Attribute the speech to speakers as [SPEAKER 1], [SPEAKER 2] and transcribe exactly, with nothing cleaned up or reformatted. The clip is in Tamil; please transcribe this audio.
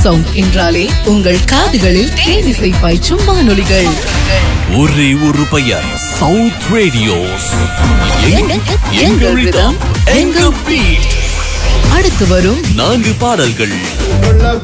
[SPEAKER 1] சவுண்ட் என்றாலே உங்கள் காதுகளில் தேனிசை பாய்ச்சும் வானொலிகள்.
[SPEAKER 2] ஒரே ஒரு பெயர், சவுத் ரேடியோஸ். எங்கள் ரிதம், எங்கள் பீட்.
[SPEAKER 1] அடுத்து வரும்
[SPEAKER 2] நான்கு பாடல்கள்.